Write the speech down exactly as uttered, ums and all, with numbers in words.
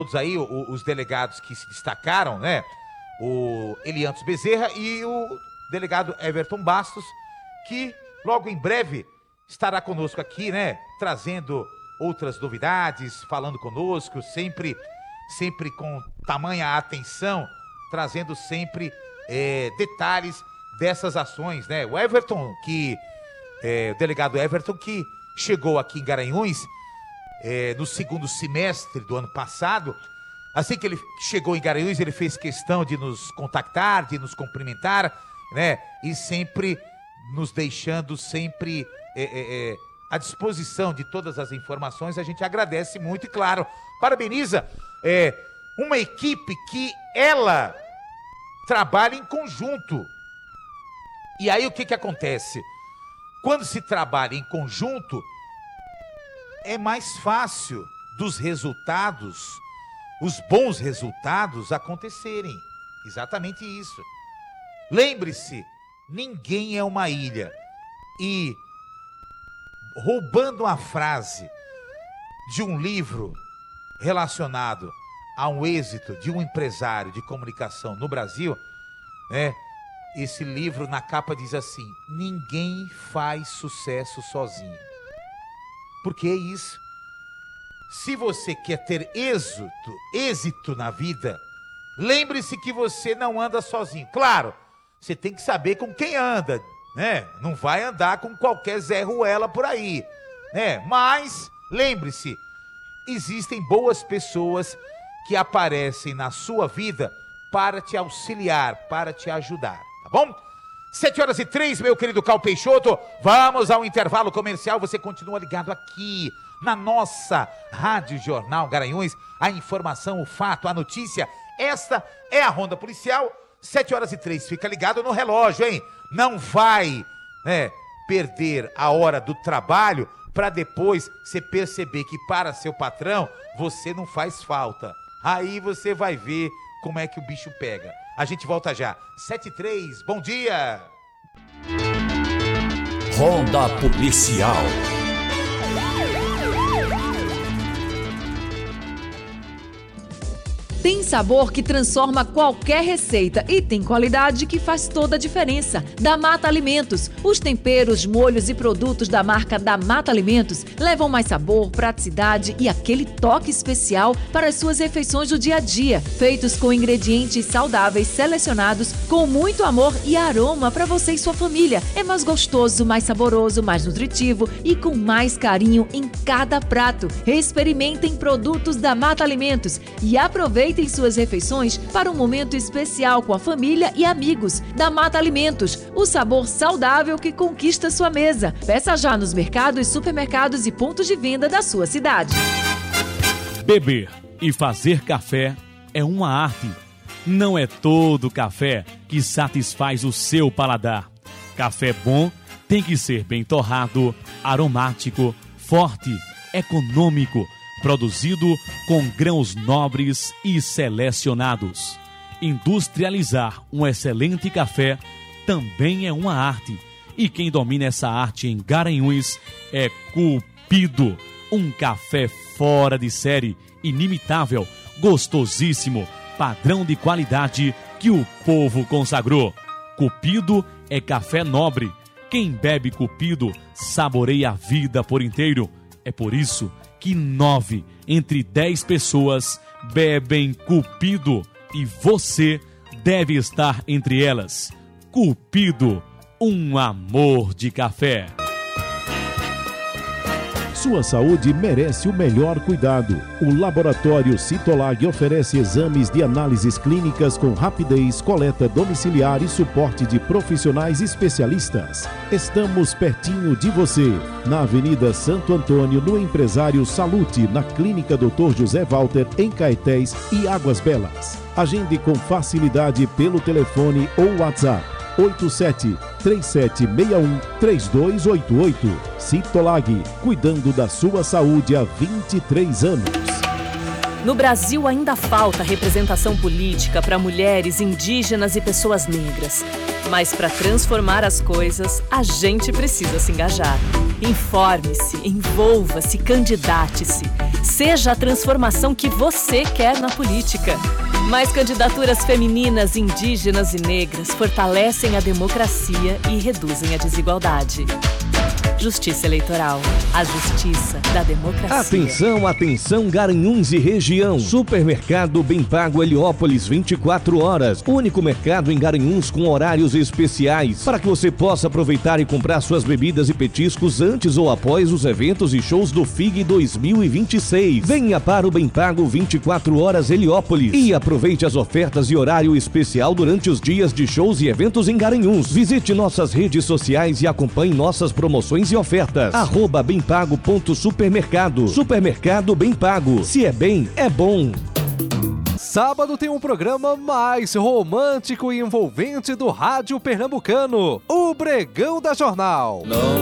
Todos aí, o, os delegados que se destacaram, né? O Eliantos Bezerra e o delegado Everton Bastos, que logo em breve estará conosco aqui, né? Trazendo outras novidades, falando conosco, sempre, sempre com tamanha atenção, trazendo sempre é, detalhes dessas ações, né? O Everton, que, é, o delegado Everton, que chegou aqui em Garanhuns, É, no segundo semestre do ano passado. Assim que ele chegou em Garanhuns, ele fez questão de nos contactar, de nos cumprimentar, né? E sempre nos deixando sempre é, é, é, à disposição de todas as informações. A gente agradece muito e, claro, parabeniza é, uma equipe que ela trabalha em conjunto. E aí o que que acontece? Quando se trabalha em conjunto, é mais fácil dos resultados, os bons resultados acontecerem. Exatamente isso. Lembre-se, ninguém é uma ilha. E roubando a frase de um livro relacionado a um êxito de um empresário de comunicação no Brasil, né? Esse livro na capa diz assim: ninguém faz sucesso sozinho. Porque é isso. Se você quer ter êxito, êxito na vida, lembre-se que você não anda sozinho. Claro, você tem que saber com quem anda, né? Não vai andar com qualquer Zé Ruela por aí, né? Mas lembre-se, existem boas pessoas que aparecem na sua vida para te auxiliar, para te ajudar, tá bom? Sete horas e três, meu querido Cal Peixoto, vamos ao intervalo comercial, você continua ligado aqui na nossa Rádio Jornal Garanhuns, a informação, o fato, a notícia, esta é a Ronda Policial, sete horas e três, fica ligado no relógio, hein? Não vai, né, perder a hora do trabalho para depois você perceber que para seu patrão você não faz falta, aí você vai ver como é que o bicho pega. A gente volta já. sete e três, bom dia! Ronda Policial. Tem sabor que transforma qualquer receita e tem qualidade que faz toda a diferença. Da Mata Alimentos. Os temperos, molhos e produtos da marca da Mata Alimentos levam mais sabor, praticidade e aquele toque especial para as suas refeições do dia a dia. Feitos com ingredientes saudáveis selecionados com muito amor e aroma para você e sua família. É mais gostoso, mais saboroso, mais nutritivo e com mais carinho em cada prato. Experimentem produtos da Mata Alimentos e aproveitem Aproveitem suas refeições para um momento especial com a família e amigos. Da Mata Alimentos, o sabor saudável que conquista sua mesa. Peça já nos mercados, supermercados e pontos de venda da sua cidade. Beber e fazer café é uma arte. Não é todo café que satisfaz o seu paladar. Café bom tem que ser bem torrado, aromático, forte, econômico, produzido com grãos nobres e selecionados. Industrializar um excelente café também é uma arte. E quem domina essa arte em Garanhuns é Cupido. Um café fora de série, inimitável, gostosíssimo, padrão de qualidade que o povo consagrou. Cupido é café nobre. Quem bebe Cupido saboreia a vida por inteiro. É por isso que nove entre dez pessoas bebem Cupido e você deve estar entre elas. Cupido, um amor de café. Sua saúde merece o melhor cuidado. O Laboratório Citolag oferece exames de análises clínicas com rapidez, coleta domiciliar e suporte de profissionais especialistas. Estamos pertinho de você, na Avenida Santo Antônio, no Empresário Salute, na Clínica doutor José Walter, em Caetés e Águas Belas. Agende com facilidade pelo telefone ou WhatsApp oito sete três sete seis um três dois oito oito. Citolag, cuidando da sua saúde há vinte e três anos. No Brasil ainda falta representação política para mulheres, indígenas e pessoas negras. Mas para transformar as coisas, a gente precisa se engajar. Informe-se, envolva-se, candidate-se. Seja a transformação que você quer na política. Mais candidaturas femininas, indígenas e negras fortalecem a democracia e reduzem a desigualdade. Justiça Eleitoral. A justiça da democracia. Atenção, atenção, Garanhuns e região. Supermercado Bem Pago Heliópolis, vinte e quatro horas. Único mercado em Garanhuns com horários especiais para que você possa aproveitar e comprar suas bebidas e petiscos antes ou após os eventos e shows do F I G dois mil e vinte e seis. Venha para o Bem Pago vinte e quatro horas Heliópolis e aproveite as ofertas e horário especial durante os dias de shows e eventos em Garanhuns. Visite nossas redes sociais e acompanhe nossas promoções e ofertas. Arroba bempago.supermercado. Supermercado Bem Pago. Se é bem, é bom. Sábado tem um programa mais romântico e envolvente do rádio pernambucano, o Bregão da Jornal. Não.